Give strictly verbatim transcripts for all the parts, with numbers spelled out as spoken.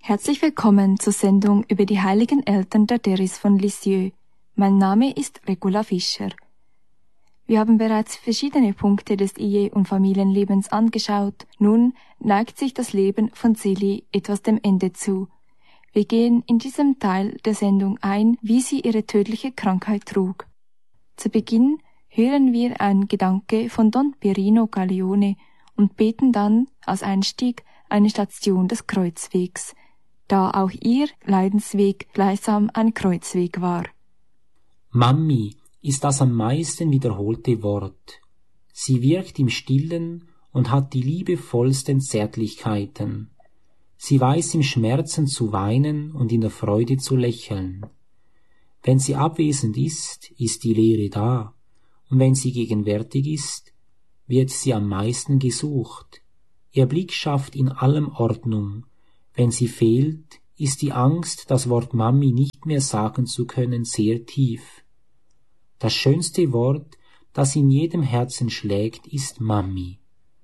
Herzlich willkommen zur Sendung über die heiligen Eltern der Therese von Lisieux. Mein Name ist Regula Fischer. Wir haben bereits verschiedene Punkte des Ehe- und Familienlebens angeschaut. Nun neigt sich das Leben von Zélie etwas dem Ende zu. Wir gehen in diesem Teil der Sendung ein, wie sie ihre tödliche Krankheit trug. Zu Beginn hören wir einen Gedanke von Don Pierino Gaglione und beten dann als Einstieg eine Station des Kreuzwegs, da auch ihr Leidensweg gleichsam ein Kreuzweg war. Mami ist das am meisten wiederholte Wort. Sie wirkt im Stillen und hat die liebevollsten Zärtlichkeiten. Sie weiß im Schmerzen zu weinen und in der Freude zu lächeln. Wenn sie abwesend ist, ist die Leere da, und wenn sie gegenwärtig ist, wird sie am meisten gesucht. Ihr Blick schafft in allem Ordnung. Wenn sie fehlt, ist die Angst, das Wort Mami nicht mehr sagen zu können, sehr tief. Das schönste Wort, das in jedem Herzen schlägt, ist Mami.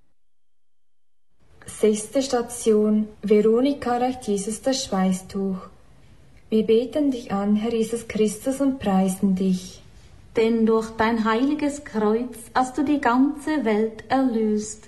Sechste Station. Veronika reicht Jesus das Schweißtuch. Wir beten dich an, Herr Jesus Christus, und preisen dich. Denn durch dein heiliges Kreuz hast du die ganze Welt erlöst.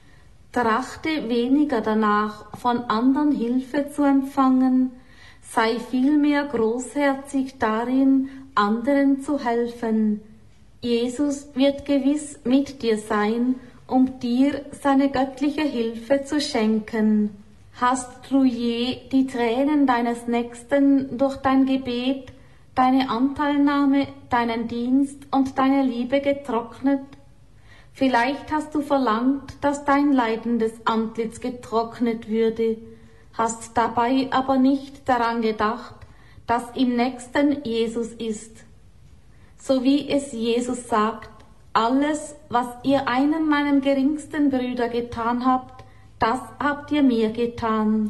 Trachte weniger danach, von anderen Hilfe zu empfangen, sei vielmehr großherzig darin, anderen zu helfen. Jesus wird gewiss mit dir sein, um dir seine göttliche Hilfe zu schenken. Hast du je die Tränen deines Nächsten durch dein Gebet, deine Anteilnahme, deinen Dienst und deine Liebe getrocknet? Vielleicht hast du verlangt, dass dein leidendes Antlitz getrocknet würde, hast dabei aber nicht daran gedacht, dass im Nächsten Jesus ist. So wie es Jesus sagt, alles, was ihr einem meinem geringsten Brüder getan habt, das habt ihr mir getan.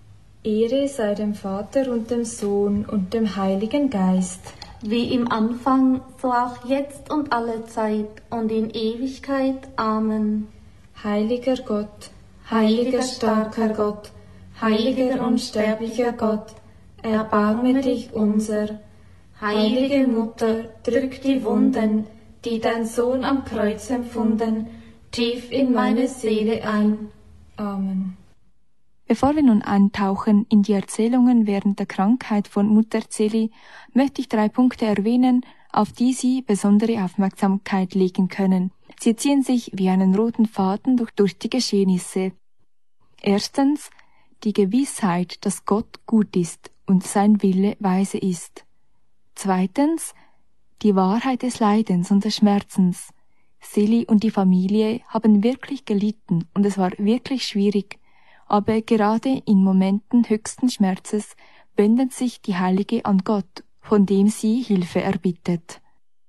Ehre sei dem Vater und dem Sohn und dem Heiligen Geist. Wie im Anfang, so auch jetzt und alle Zeit und in Ewigkeit. Amen. Heiliger Gott, heiliger starker Gott, heiliger unsterblicher Gott, erbarme dich unser. Heilige Mutter, drück die Wunden, die dein Sohn am Kreuz empfunden, tief in meine Seele ein. Amen. Bevor wir nun eintauchen in die Erzählungen während der Krankheit von Mutter Zélie, möchte ich drei Punkte erwähnen, auf die Sie besondere Aufmerksamkeit legen können. Sie ziehen sich wie einen roten Faden durch, durch die Geschehnisse. Erstens, die Gewissheit, dass Gott gut ist und sein Wille weise ist. Zweitens, die Wahrheit des Leidens und des Schmerzens. Zélie und die Familie haben wirklich gelitten und es war wirklich schwierig, aber gerade in Momenten höchsten Schmerzes wendet sich die Heilige an Gott, von dem sie Hilfe erbittet.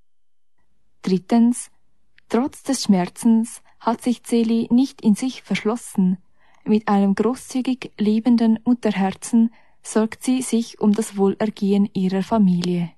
Drittens, trotz des Schmerzens hat sich Zélie nicht in sich verschlossen. Mit einem großzügig liebenden Mutterherzen sorgt sie sich um das Wohlergehen ihrer Familie.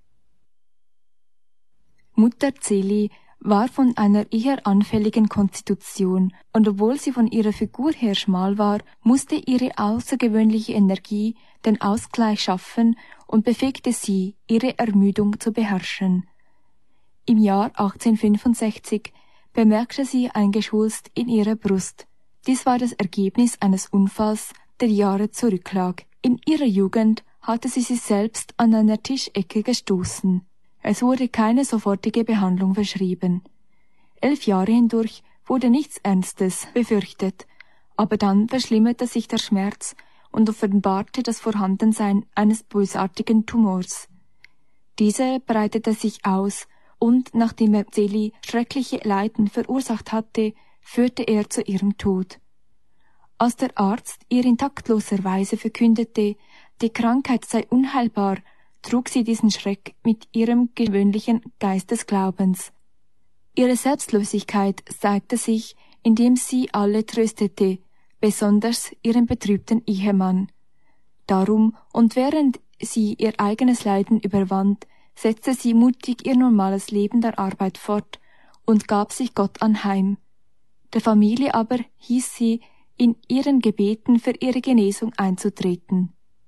Mutter Zélie war von einer eher anfälligen Konstitution, und obwohl sie von ihrer Figur her schmal war, musste ihre außergewöhnliche Energie den Ausgleich schaffen und befähigte sie, ihre Ermüdung zu beherrschen. Im Jahr achtzehnhundertfünfundsechzig bemerkte sie ein Geschwulst in ihrer Brust. Dies war das Ergebnis eines Unfalls, der Jahre zurücklag. In ihrer Jugend hatte sie sich selbst an einer Tischecke gestoßen. Es wurde keine sofortige Behandlung verschrieben. Elf Jahre hindurch wurde nichts Ernstes befürchtet, aber dann verschlimmerte sich der Schmerz und offenbarte das Vorhandensein eines bösartigen Tumors. Dieser breitete sich aus und, nachdem er Zélie schreckliche Leiden verursacht hatte, führte er zu ihrem Tod. Als der Arzt ihr in taktloser Weise verkündete, die Krankheit sei unheilbar, trug sie diesen Schreck mit ihrem gewöhnlichen Geist des Glaubens. Ihre Selbstlosigkeit zeigte sich, indem sie alle tröstete, besonders ihren betrübten Ehemann. Darum, und während sie ihr eigenes Leiden überwand, setzte sie mutig ihr normales Leben der Arbeit fort und gab sich Gott anheim. Der Familie aber hieß sie, in ihren Gebeten für ihre Genesung einzutreten.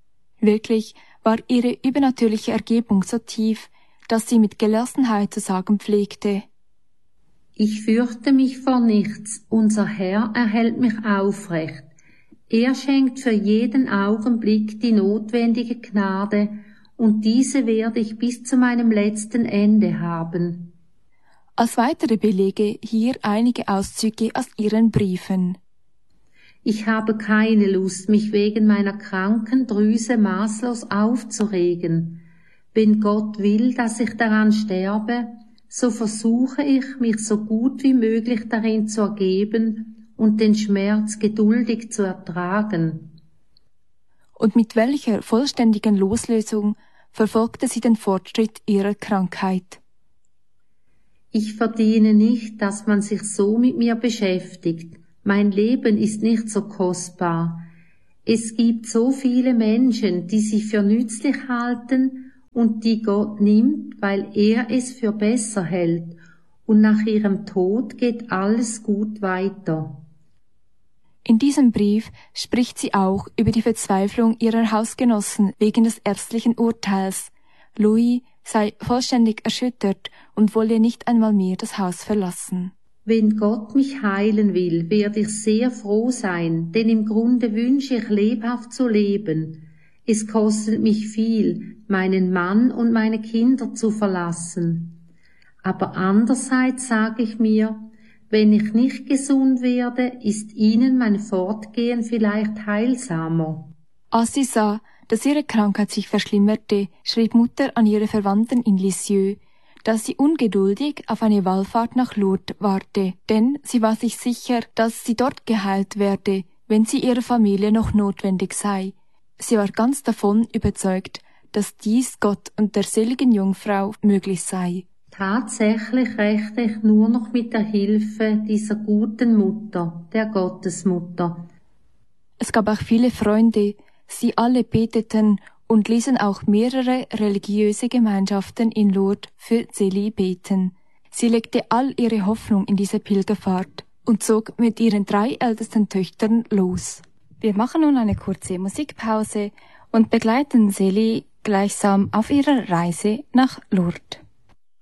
Wirklich war ihre übernatürliche Ergebung so tief, dass sie mit Gelassenheit zu sagen pflegte: Ich fürchte mich vor nichts, unser Herr erhält mich aufrecht. Er schenkt für jeden Augenblick die notwendige Gnade, und diese werde ich bis zu meinem letzten Ende haben. Als weitere Belege hier einige Auszüge aus ihren Briefen. Ich habe keine Lust, mich wegen meiner kranken Drüse maßlos aufzuregen. Wenn Gott will, dass ich daran sterbe, so versuche ich, mich so gut wie möglich darin zu ergeben und den Schmerz geduldig zu ertragen. Und mit welcher vollständigen Loslösung verfolgte sie den Fortschritt ihrer Krankheit. Ich verdiene nicht, dass man sich so mit mir beschäftigt. Mein Leben ist nicht so kostbar. Es gibt so viele Menschen, die sich für nützlich halten und die Gott nimmt, weil er es für besser hält, und nach ihrem Tod geht alles gut weiter. In diesem Brief spricht sie auch über die Verzweiflung ihrer Hausgenossen wegen des ärztlichen Urteils. Louis sei vollständig erschüttert und wolle nicht einmal mehr das Haus verlassen. Wenn Gott mich heilen will, werde ich sehr froh sein, denn im Grunde wünsche ich lebhaft zu leben. Es kostet mich viel, meinen Mann und meine Kinder zu verlassen. Aber andererseits sage ich mir, wenn ich nicht gesund werde, ist ihnen mein Fortgehen vielleicht heilsamer. Als sie sah, dass ihre Krankheit sich verschlimmerte, schrieb Mutter an ihre Verwandten in Lisieux, dass sie ungeduldig auf eine Wallfahrt nach Lourdes warte, denn sie war sich sicher, dass sie dort geheilt werde, wenn sie ihrer Familie noch notwendig sei. Sie war ganz davon überzeugt, dass dies Gott und der seligen Jungfrau möglich sei. Tatsächlich rechte ich nur noch mit der Hilfe dieser guten Mutter, der Gottesmutter. Es gab auch viele Freunde, sie alle beteten und ließen auch mehrere religiöse Gemeinschaften in Lourdes für Zélie beten. Sie legte all ihre Hoffnung in diese Pilgerfahrt und zog mit ihren drei ältesten Töchtern los. Wir machen nun eine kurze Musikpause und begleiten Zélie gleichsam auf ihrer Reise nach Lourdes.